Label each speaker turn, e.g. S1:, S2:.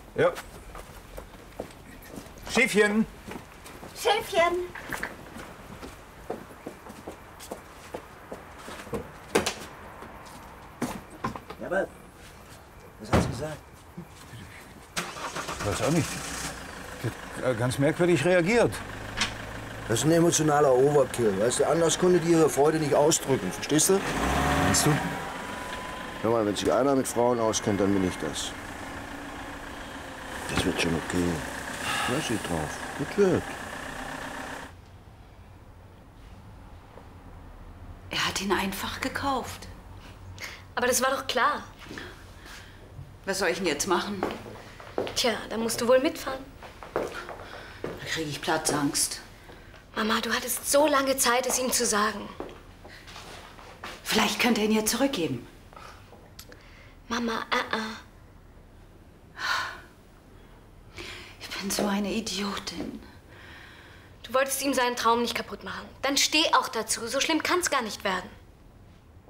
S1: Ja. Schäfchen.
S2: Schäfchen.
S3: Ja, aber was hat sie gesagt?
S1: Ich weiß auch nicht. Die hat ganz merkwürdig reagiert.
S3: Das ist ein emotionaler Overkill. Weißt du, anders konnte die ihre Freude nicht ausdrücken. Verstehst du?
S1: Meinst du?
S3: Hör mal, wenn sich einer mit Frauen auskennt, dann bin ich das. Das wird schon okay. Lass sie drauf. Gut wird.
S2: Er hat ihn einfach gekauft.
S4: Aber das war doch klar.
S2: Was soll ich denn jetzt machen?
S4: Tja, dann musst du wohl mitfahren.
S2: Da kriege ich Platzangst.
S4: Mama, du hattest so lange Zeit, es ihm zu sagen.
S2: Vielleicht könnte er ihn ja zurückgeben.
S4: Mama,
S2: Ich bin so eine Idiotin.
S4: Du wolltest ihm seinen Traum nicht kaputt machen. Dann steh auch dazu. So schlimm kann's gar nicht werden.